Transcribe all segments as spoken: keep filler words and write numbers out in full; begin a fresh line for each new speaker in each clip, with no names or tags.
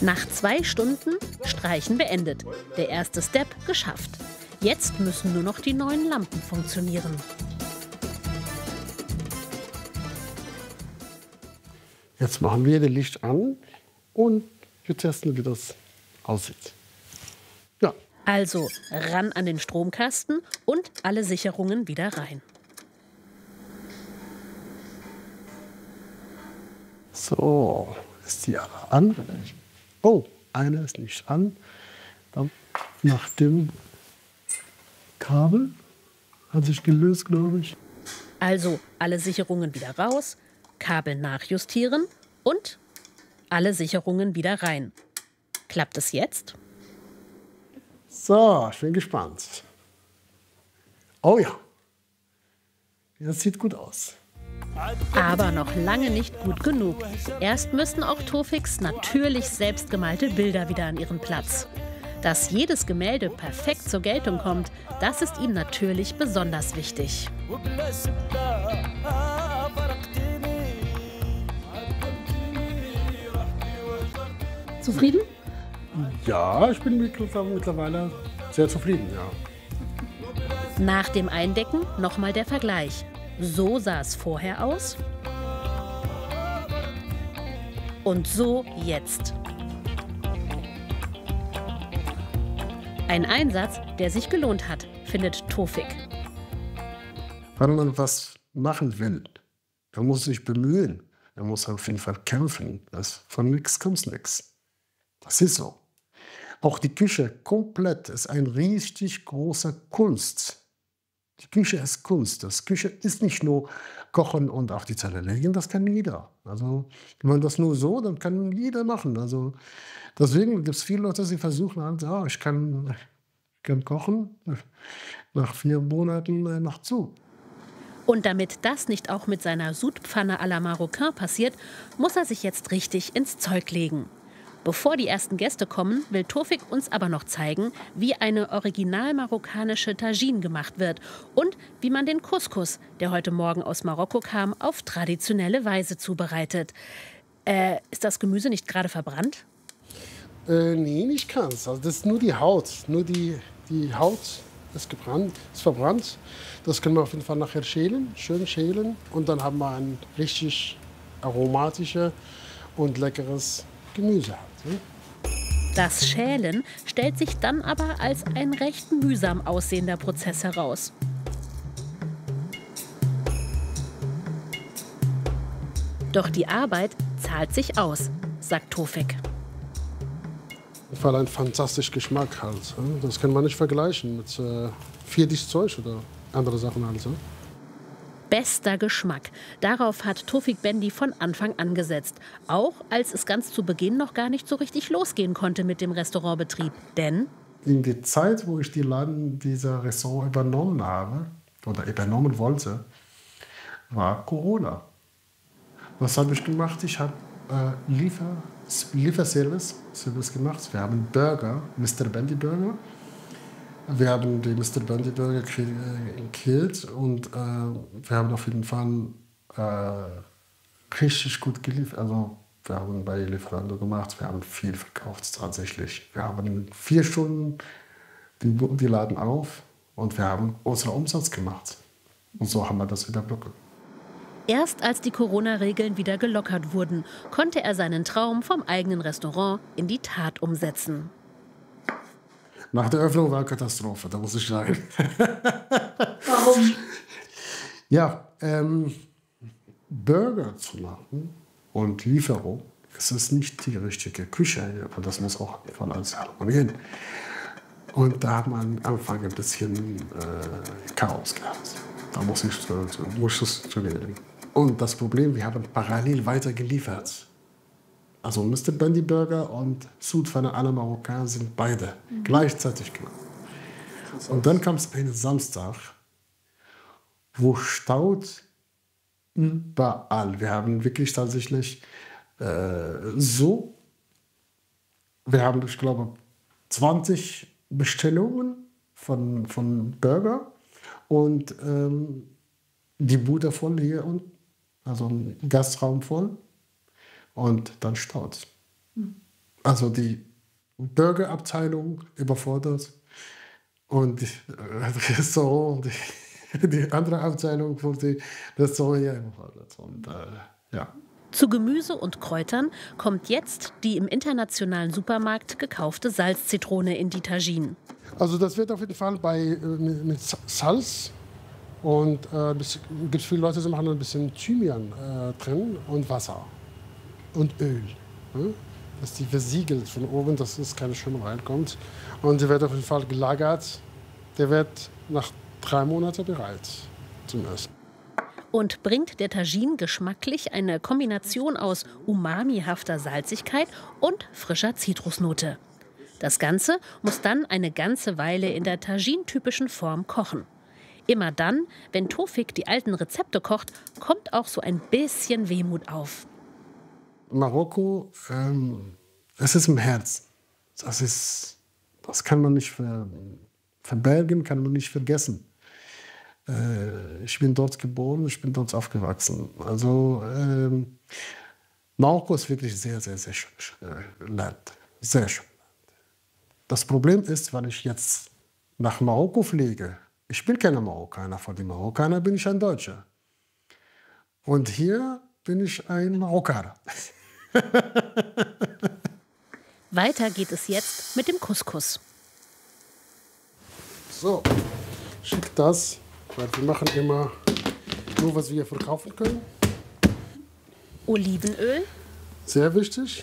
Nach zwei Stunden Streichen beendet. Der erste Step geschafft. Jetzt müssen nur noch die neuen Lampen funktionieren.
Jetzt machen wir das Licht an und wir testen, wie das aussieht. Ja.
Also ran an den Stromkasten und alle Sicherungen wieder rein.
So, ist die an? Oh, eine ist nicht an. Dann nach dem Kabel hat sich gelöst, glaube ich.
Also alle Sicherungen wieder raus, Kabel nachjustieren und alle Sicherungen wieder rein. Klappt es jetzt?
So, ich bin gespannt. Oh ja, das sieht gut aus.
Aber noch lange nicht gut genug. Erst müssen auch Tawfiks natürlich selbstgemalte Bilder wieder an ihren Platz. Dass jedes Gemälde perfekt zur Geltung kommt, das ist ihm natürlich besonders wichtig. Zufrieden?
Ja, ich bin mittlerweile sehr zufrieden, ja.
Nach dem Eindecken nochmal der Vergleich. So sah es vorher aus und so jetzt. Ein Einsatz, der sich gelohnt hat, findet Tawfik.
Wenn man was machen will, dann muss man sich bemühen. Man muss auf jeden Fall kämpfen. Das, von nichts kommt nichts. Das ist so. Auch die Küche komplett ist ein richtig großer Kunst. Die Küche ist Kunst. Das Küche ist nicht nur kochen und auf die Teller legen, das kann jeder. Also, wenn man das nur so, dann kann jeder machen. Also, deswegen gibt es viele Leute, die versuchen, halt, ja, ich kann, kann kochen, nach vier Monaten äh, noch zu.
Und damit das nicht auch mit seiner Sudpfanne à la Marocain passiert, muss er sich jetzt richtig ins Zeug legen. Bevor die ersten Gäste kommen, will Tawfik uns aber noch zeigen, wie eine original marokkanische Tagine gemacht wird und wie man den Couscous, der heute Morgen aus Marokko kam, auf traditionelle Weise zubereitet. Äh, ist das Gemüse nicht gerade verbrannt?
Äh, nee, nicht ganz. Also das ist nur die Haut. Nur die, die Haut ist gebrannt, ist verbrannt. Das können wir auf jeden Fall nachher schälen, schön schälen. Und dann haben wir ein richtig aromatisches und leckeres Gemüse. Halt, ne?
Das Schälen stellt sich dann aber als ein recht mühsam aussehender Prozess heraus. Doch die Arbeit zahlt sich aus, sagt Tawfik.
Weil ein fantastischer Geschmack halt. Das kann man nicht vergleichen mit äh, Fertigzeug oder andere Sachen halt.
Bester Geschmack. Darauf hat Tawfik Bendie von Anfang an gesetzt. Auch als es ganz zu Beginn noch gar nicht so richtig losgehen konnte mit dem Restaurantbetrieb. Denn
in der Zeit, wo ich die Laden dieser Restaurant übernommen habe oder übernommen wollte, war Corona. Was habe ich gemacht? Ich habe äh, Liefer, Lieferservice Service gemacht. Wir haben Burger, Mister Bendie Burger. Wir haben die Mister Bendie Burger gekillt und äh, wir haben auf jeden Fall äh, richtig gut geliefert. Also wir haben bei Lieferando gemacht, wir haben viel verkauft tatsächlich. Wir haben vier Stunden die, die Laden auf und wir haben unseren Umsatz gemacht. Und so haben wir das überbrückt.
erst als die Corona-Regeln wieder gelockert wurden, konnte er seinen Traum vom eigenen Restaurant in die Tat umsetzen.
Nach der Öffnung war eine Katastrophe, da muss ich sagen.
Warum?
Ja, ähm, Burger zu machen und Lieferung, das ist nicht die richtige Küche, aber das muss auch von alles harmonieren. Und da hat man am Anfang ein bisschen äh, Chaos gehabt. Da muss ich muss es zugeben. Und das Problem, wir haben parallel weiter geliefert. Also Mister Bendie Burger und Sudpfanne à la Marocain sind beide mhm. gleichzeitig gemacht. Und dann kam es einen Samstag, wo staut überall. Wir haben wirklich tatsächlich äh, so, wir haben, ich glaube, zwanzig Bestellungen von, von Burger und ähm, die Bude voll hier unten, also ein Gastraum voll. Und dann staut. Also die Burgerabteilung überfordert und die Restaurant, die, die andere Abteilung für die Restaurant ja überfordert. Und, äh, ja.
Zu Gemüse und Kräutern kommt jetzt die im internationalen Supermarkt gekaufte Salzzitrone in die Tagine.
Also das wird auf jeden Fall bei, mit, mit Salz und äh, es gibt viele Leute, die machen ein bisschen Thymian äh, drin und Wasser und Öl. Ne? Dass die versiegelt von oben, dass es keine Schimmel reinkommt. Und der wird auf jeden Fall gelagert. Der wird nach drei Monaten bereit zum Essen.
Und bringt der Tagine geschmacklich eine Kombination aus umamihafter Salzigkeit und frischer Zitrusnote. Das Ganze muss dann eine ganze Weile in der Tagine-typischen Form kochen. Immer dann, wenn Tofik die alten Rezepte kocht, kommt auch so ein bisschen Wehmut auf.
Marokko, ähm, es ist im Herz. Das, ist, das kann man nicht ver, verbergen, kann man nicht vergessen. Äh, ich bin dort geboren, ich bin dort aufgewachsen. Also ähm, Marokko ist wirklich sehr, sehr, sehr schönes äh, Land. Sehr schön. Das Problem ist, wenn ich jetzt nach Marokko fliege, ich bin kein Marokkaner, vor den Marokkanern bin ich ein Deutscher. Und hier bin ich ein Marokkaner.
Weiter geht es jetzt mit dem Couscous.
So, schick das, weil wir machen immer nur, was wir verkaufen können.
Olivenöl.
Sehr wichtig.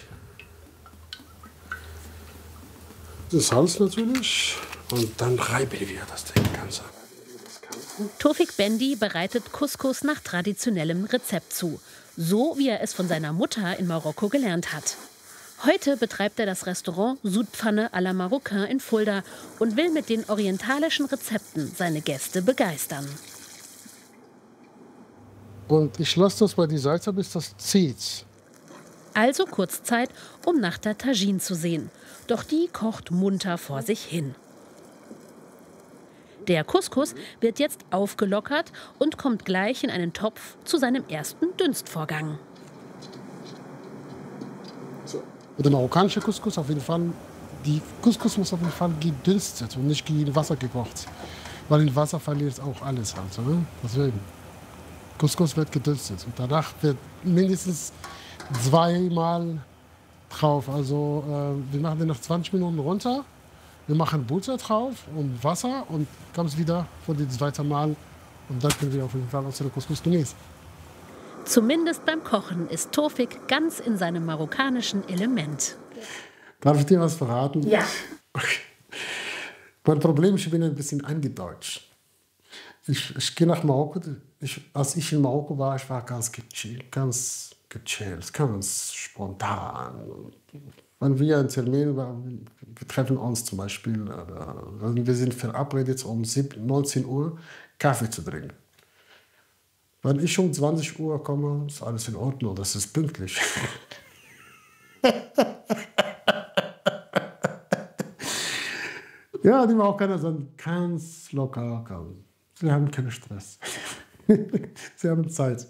Das Salz natürlich. Und dann reiben wir das Ding ganz ab.
Tofik Bendi bereitet Couscous nach traditionellem Rezept zu. So wie er es von seiner Mutter in Marokko gelernt hat. Heute betreibt er das Restaurant Sudpfanne à la Marocain in Fulda und will mit den orientalischen Rezepten seine Gäste begeistern.
Und ich lasse das bei die Salsa, bis das zieht.
Also kurz Zeit, um nach der Tagine zu sehen. Doch die kocht munter vor sich hin. Der Couscous wird jetzt aufgelockert und kommt gleich in einen Topf zu seinem ersten Dünstvorgang.
So. Der marokkanische Couscous auf jeden Fall, die Couscous muss auf jeden Fall gedünstet und nicht in Wasser gekocht. Weil in Wasser verliert auch alles halt. Ne? Deswegen. Couscous wird gedünstet und danach wird mindestens zweimal drauf. Also äh, wir machen den nach zwanzig Minuten runter. Wir machen Butter drauf und Wasser und kommt wieder für das zweite Mal. Und dann können wir auf jeden Fall unsere Couscous genießen.
Zumindest beim Kochen ist Tofik ganz in seinem marokkanischen Element.
Darf ich dir was verraten?
Ja.
Okay. Mein Problem ist, ich bin ein bisschen eingedeutscht. Ich, ich gehe nach Marokko. Ich, als ich in Marokko war, ich war ganz gechillt, ganz gechillt, ganz spontan. Wenn wir einen Termin haben, wir treffen uns zum Beispiel, wir sind verabredet, um neunzehn Uhr Kaffee zu trinken. Wenn ich um zwanzig Uhr komme, ist alles in Ordnung, das ist pünktlich. Ja, die Marokkaner sind ganz locker, ganz. Sie haben keinen Stress. Sie haben Zeit.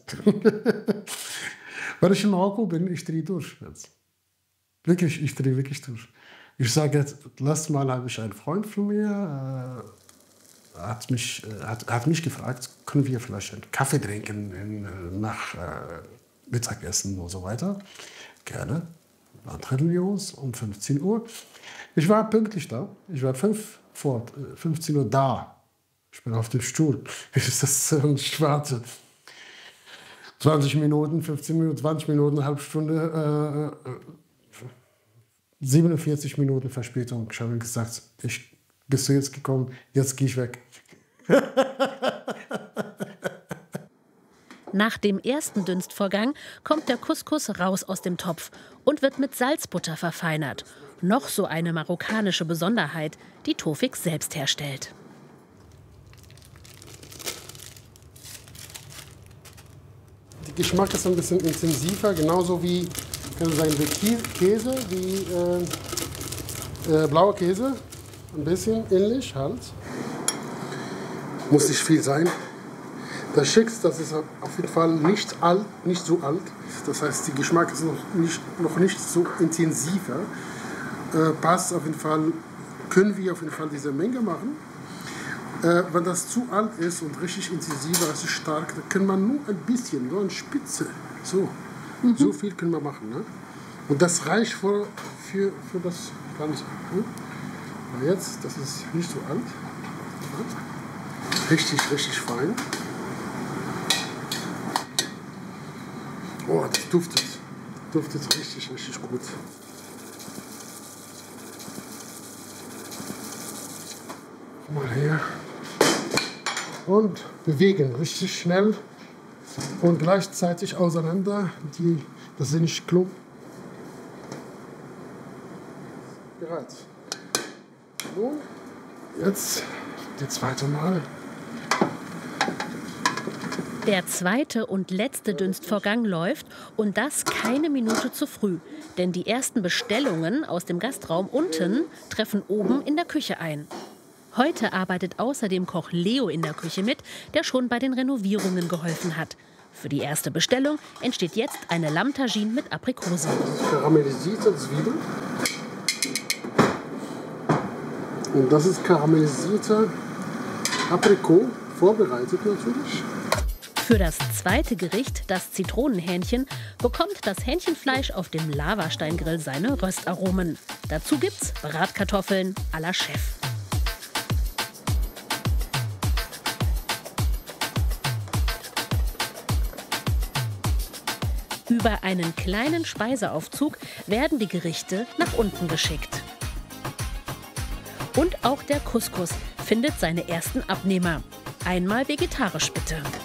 Wenn ich in Marokko bin, ich drehe durch jetzt. Wirklich, ich drehe wirklich durch. Ich sage jetzt, letztes Mal habe ich einen Freund von mir, äh, hat, mich, äh, hat, hat mich gefragt, können wir vielleicht einen Kaffee trinken in, nach äh, Mittagessen und so weiter. Gerne. Dann treffen wir uns um fünfzehn Uhr. Ich war pünktlich da. Ich war fünf vor fünfzehn Uhr da. Ich bin auf dem Stuhl. Ist das ein Schwarze? zwanzig Minuten, fünfzehn Minuten, zwanzig Minuten, eine halbe Stunde, äh, siebenundvierzig Minuten Verspätung. Ich habe gesagt, ich bist du jetzt gekommen, jetzt gehe ich weg.
Nach dem ersten Dünstvorgang kommt der Couscous raus aus dem Topf und wird mit Salzbutter verfeinert. Noch so eine marokkanische Besonderheit, die Tofik selbst herstellt.
Der Geschmack ist ein bisschen intensiver, genauso wie, kann man sagen, wie Käse, wie äh, äh, blauer Käse. Ein bisschen ähnlich halt. Muss nicht viel sein. Das Schickste, das ist auf jeden Fall nicht alt, nicht so alt. Das heißt, der Geschmack ist noch nicht, noch nicht so intensiver. äh, passt auf jeden Fall, können wir auf jeden Fall diese Menge machen. Äh, wenn das zu alt ist und richtig intensiv, richtig stark, dann kann man nur ein bisschen, nur eine Spitze, so, mhm. so viel können wir machen. Ne? Und das reicht für, für, für das Ganze. Ne? Aber jetzt, das ist nicht so alt, richtig, richtig fein. Oh, das duftet, duftet richtig, richtig gut. Mal her. Und bewegen richtig schnell und gleichzeitig auseinander, die, das sind nicht Klumpen. Bereit. Nun, jetzt die zweite Mal.
Der zweite und letzte Dünstvorgang läuft und das keine Minute zu früh. Denn die ersten Bestellungen aus dem Gastraum unten treffen oben in der Küche ein. Heute arbeitet außerdem Koch Leo in der Küche mit, der schon bei den Renovierungen geholfen hat. Für die erste Bestellung entsteht jetzt eine Lammtagine mit Aprikose.
Karamellisierte Zwiebeln. Und das ist karamellisierte Aprikot, vorbereitet natürlich.
Für das zweite Gericht, das Zitronenhähnchen, bekommt das Hähnchenfleisch auf dem Lavasteingrill seine Röstaromen. Dazu gibt's Bratkartoffeln à la Chef. Über einen kleinen Speiseaufzug werden die Gerichte nach unten geschickt. Und auch der Couscous findet seine ersten Abnehmer. Einmal vegetarisch bitte.